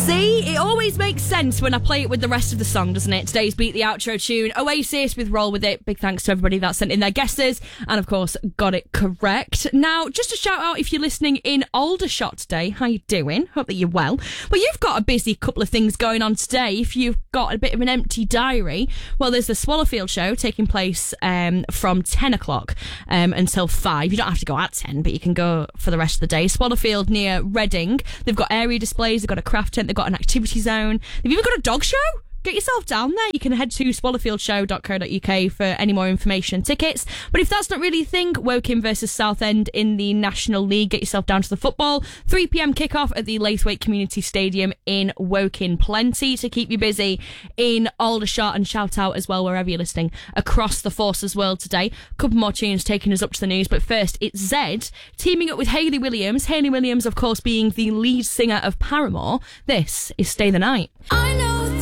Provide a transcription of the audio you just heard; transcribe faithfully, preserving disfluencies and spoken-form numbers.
See, it always makes sense when I play it with the rest of the song, doesn't it? Today's Beat the Outro tune, Oasis with Roll With It. Big thanks to everybody that sent in their guesses and, of course, got it correct. Now, just a shout out if you're listening in Aldershot today. How you doing? Hope that you're well. Well, you've got a busy couple of things going on today. If you've got a bit of an empty diary, well, there's the Swallowfield show taking place um, from ten o'clock um, until five. You don't have to go at ten, but you can go for the rest of the day. Swallowfield near Reading. They've got area displays, they've got a craft tent, they've got an activity zone. They've even got a dog show. Get yourself down there. You can head to swallowfield show dot co dot uk for any more information and tickets. But if that's not really a thing, Woking versus Southend in the National League. Get yourself down to the football. three p.m. kickoff at the Laithwaite Community Stadium in Woking. Plenty to keep you busy in Aldershot, and shout out as well wherever you're listening across the Forces world today. A couple more tunes taking us up to the news. But first, it's Zed teaming up with Hayley Williams. Hayley Williams, of course, being the lead singer of Paramore. This is Stay the Night. I know